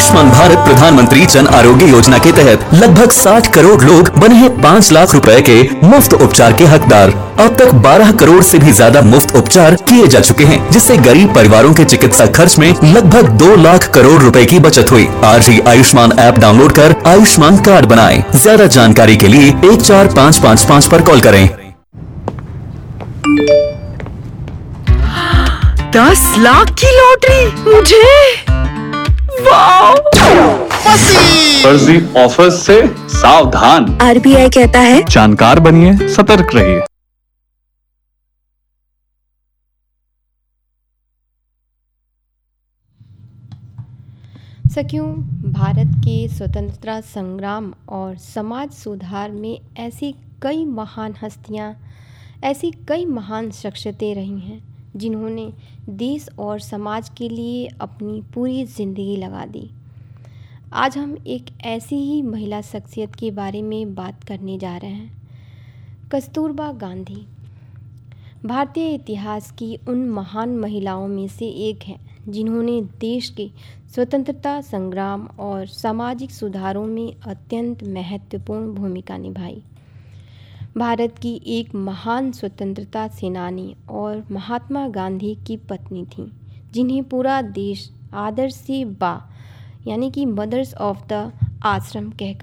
आयुष्मान भारत प्रधानमंत्री जन आरोग्य योजना के तहत लगभग 60 करोड़ लोग बने हैं 5 लाख रुपए के मुफ्त उपचार के हकदार। अब तक 12 करोड़ से भी ज्यादा मुफ्त उपचार किए जा चुके हैं, जिससे गरीब परिवारों के चिकित्सा खर्च में लगभग 2 लाख करोड़ रुपए की बचत हुई। आज ही आयुष्मान ऐप डाउनलोड कर आयुष्मान कार्ड बनाएं। ज्यादा जानकारी के लिए 14555 पर कॉल करें। 10 लाख की लॉटरी मुझे, वाह! फर्जी ऑफर से सावधान। RBI कहता है जानकार बनिए, सतर्क रहिए। सखियों, भारत के स्वतंत्रता संग्राम और समाज सुधार में ऐसी कई महान हस्तियां, ऐसी कई महान शख्सियतें रही हैं जिन्होंने देश और समाज के लिए अपनी पूरी ज़िंदगी लगा दी। आज हम एक ऐसी ही महिला शख्सियत के बारे में बात करने जा रहे हैं, कस्तूरबा गांधी। भारतीय इतिहास की उन महान महिलाओं में से एक हैं जिन्होंने देश के स्वतंत्रता संग्राम और सामाजिक सुधारों में अत्यंत महत्वपूर्ण भूमिका निभाई। भारत की एक महान स्वतंत्रता सेनानी और महात्मा गांधी की पत्नी थीं, जिन्हें पूरा देश आदर से यानी कि मदर्स ऑफ द आश्रम कहकर